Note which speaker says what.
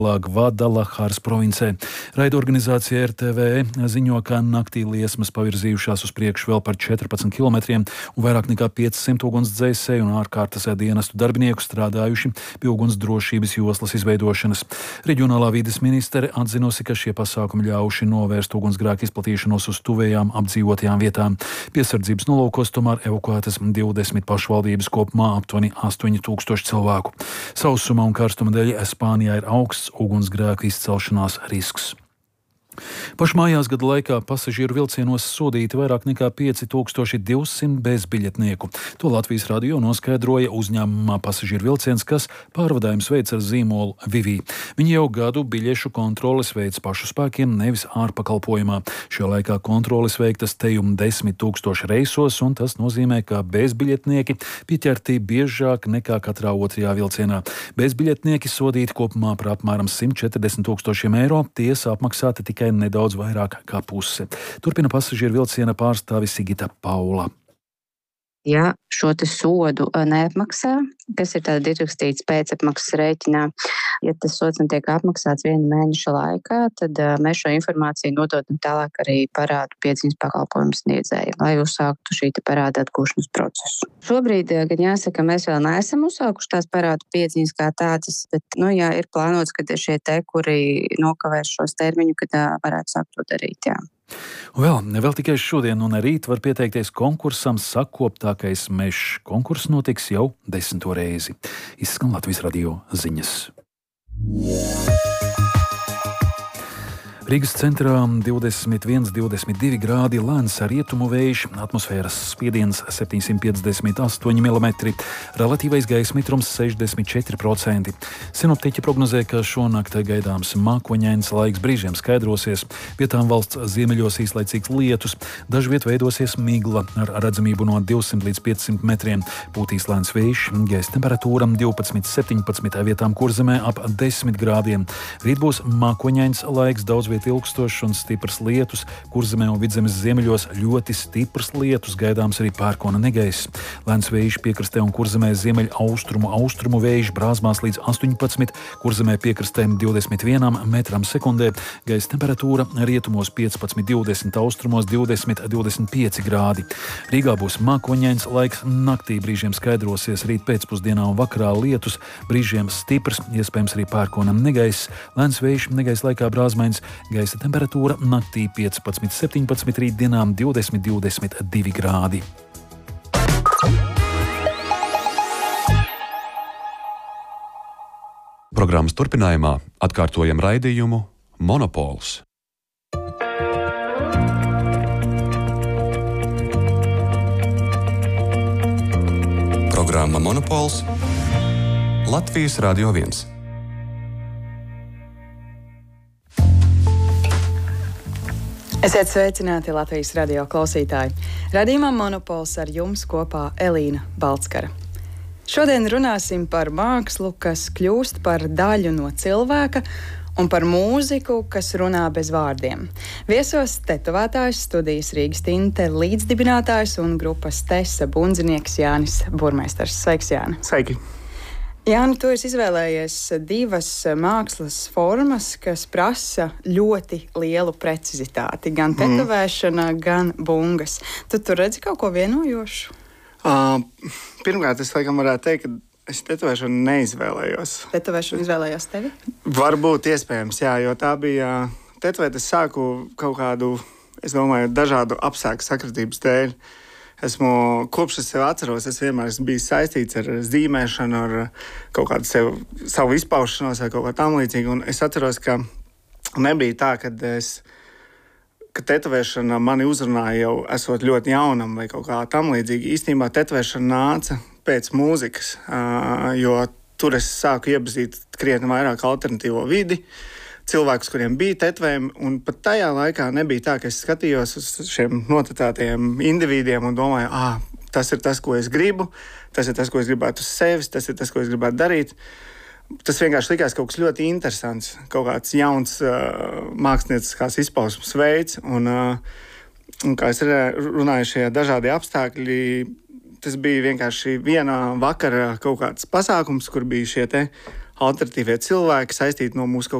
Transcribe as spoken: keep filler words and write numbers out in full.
Speaker 1: Gvadalahāras provincē. Raidorganizācija R T V ziņo, ka naktī liesmas pavirzījušās uz priekšu vēl par četrpadsmit kilometriem un vairāk nekā piecsimt ugunsdzēsēju un ārkārtas dienestu darbinieku strādājuši pie ugunsdrošības joslas izveidošanas. Reģionālā vides ministre atzinusi, ka šie pasākumi ļauši novērst ugunsgrēku izplatīšanos uz tuvējām apdzīvotajām vietām. Piesardzības nolūkos tomēr evakuētas divdesmit pašvaldības, kopumā aptuveni astoņi tūkstoši cilvēku. Sausuma un karstuma dēļ Spānijā ir augsts ugunsgrēku izcelšanās risks. Pašmājās gada laikā pasažieru vilcienos sodīti vairāk nekā pieci tūkstoši divsimt bezbiļetnieku. To Latvijas radio noskaidroja uzņēmumā pasažieru vilciens, kas pārvadājums veic ar zīmolu Vivī. Viņi jau gadu biļešu kontroles veic pašu spēkiem, nevis ārpakalpojumā. Šajā laikā kontroles veiktas tejum desmit tūkstoši reisos, un tas nozīmē, ka bezbiļetnieki pieķerti biežāk nekā katrā otrajā vilcienā. Bezbiļetnieki sodīti kopumā par apmēram simt četrdesmit tūkstošiem eiro, tiesa apmaksāta tikai nedaudz vairāk kā puse. Turpina pasažieru vilciena pārstāve Sigita Paula.
Speaker 2: Ja šo te sodu neapmaksā, kas ir tāda ierakstīts pēcapmaksas rēķinā, ja tas sods netiek apmaksāts viena mēneša laikā, tad mēs šo informāciju nododam tālāk arī parādu piedziņas pakalpojumu sniedzējiem, lai uzsāktu šī te parāda atgūšanas procesu. Šobrīd, gan jāsaka, mēs vēl neesam uzsākuši tās parādu piedziņas kā tādas, bet, nu, jā, ir plānots, ka šie te, kuri nokavēs šos termiņu, kad varētu sākt to darīt, jā.
Speaker 1: Vēl, vēl tikai šodien un rīt var pieteikties konkursam Sakoptākais mežs. Konkurss notiks jau desmito reizi. Izskan Latvijas radio ziņas. Rīgas centrā divdesmit viens divdesmit divi grādi, lēns rietumu vējš, atmosfēras spiediens septiņsimt piecdesmit astoņi milimetri, relatīvais gaisa mitrums sešdesmit četri procenti. Sinoptiķi prognozē, ka šonakt gaidāms mākoņains laiks, brīžiem skaidrosies, vietām valsts ziemeļos īslaicīgs lietus, dažviet veidosies migla ar redzamību no divsimt līdz piecsimt metriem. Pūtīs lēns vējš, gaisa temperatūra divpadsmit septiņpadsmit, vietām Kurzemē ap desmit grādiem. Rīt būs mākoņains laiks, daudz viet ilgstošs un stiprs lietus, Kurzemē un Vidzemes ziemeļos ļoti stiprs lietus, gaidāms arī pērkona negaiss. Lēns vējš piekrastē un Kurzemē ziemeļ austrumu austrumu vējš brāzmās līdz astoņpadsmit, Kurzemē piekrastē divdesmit viens metram sekundē, gaisa temperatūra rietumos piecpadsmit divdesmit, austrumos divdesmit divdesmit pieci grādi. Rīgā būs mākoņains laiks, naktī brīžiem skaidrosies, rīt pēcpusdienā un vakarā lietus, brīžiem stiprs, iespējams arī pērkonam negaiss, lēns vējš negaiss laikā brāzmains, gaisa temperatūra naktī piecpadsmit septiņpadsmit, rītdienām divdesmit divdesmit divi grādi.
Speaker 3: Programmas turpinājumā atkārtojam raidījumu Monopols. Programma Monopols Latvijas Radio viens.
Speaker 4: Esiet sveicināti Latvijas radio klausītāji. Radījumā Monopols ar jums kopā Elīna Balckara. Šodien runāsim par mākslu, kas kļūst par daļu no cilvēka, un par mūziku, kas runā bez vārdiem. Viesos tetovētājs, studijas Rīgas Tinte līdzdibinātājs un grupas Tesa bundzinieks Jānis Burmeisters. Sveiks, Jāni!
Speaker 5: Sveiki!
Speaker 4: Jāni, tu esi izvēlējies divas mākslas formas, kas prasa ļoti lielu precizitāti. Gan tetovēšana, mm. gan bungas. Tu tur redzi kaut ko vienojošu?
Speaker 5: Uh, pirmkārt, es laikam varētu teikt, ka es tetovēšanu neizvēlējos.
Speaker 4: Tetovēšanu izvēlējās tevi?
Speaker 5: Varbūt iespējams, jā, jo tā bija tetovēt. Es sāku kaut kādu, es domāju, dažādu apstākļu sakritības dēļ. Esmu, kopš es sev atceros, es vienmēr esmu bijis saistīts ar zīmēšanu, ar kaut kādu sev, savu izpaušanos vai kaut kā tam līdzīgu. Un es atceros, ka nebija tā, kad es, ka tetovēšana mani uzrunāja jau esot ļoti jaunam vai kaut kā tam līdzīgi. Īstenībā tetovēšana nāca pēc mūzikas, jo tur es sāku iepazīt krietni vairāk alternatīvo vidi, cilvēkus, kuriem bija tetvējumi, un pat tajā laikā nebija tā, ka es skatījos uz šiem notetētajiem individiem un domāju, ah, tas ir tas, ko es gribu, tas ir tas, ko es gribētu uz sevis, tas ir tas, ko es gribētu darīt. Tas vienkārši likās kaut kas ļoti interesants, kaut kāds jauns uh, mākslinieckās izpausmes veids, un, uh, un kā es runāju, šie dažādi apstākļi, tas bija vienkārši vienā vakarā kaut kāds pasākums, kur bija šie te alternatīvie cilvēki saistīti no mūsu